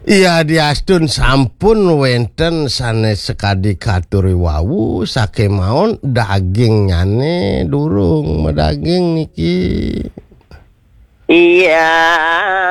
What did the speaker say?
Iya diastun sampun wenten sanes sekadi katuri wawu sake maon daging nyane durung medaging niki. Iya